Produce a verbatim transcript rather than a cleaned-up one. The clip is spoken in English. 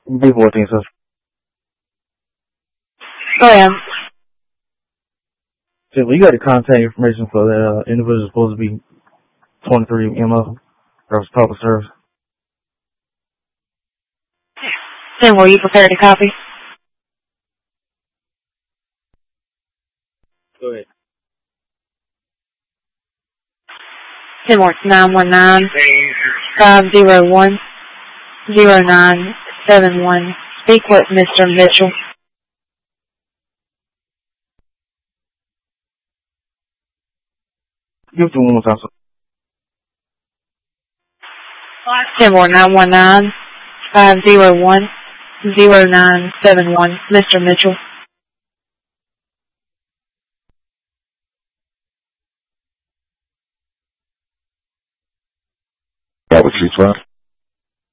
B fourteen, sir. Go ahead. So, well, you got the contact information for that uh, individual supposed to be twenty-three M O. That was public service. Then were you prepared to copy? Go ahead. Then works nine one nine five zero one zero nine seven one. Speak with Mister Mitchell. Give it to one more time, sir. Timor nine one nine five zero one zero nine seven one. Mister Mitchell.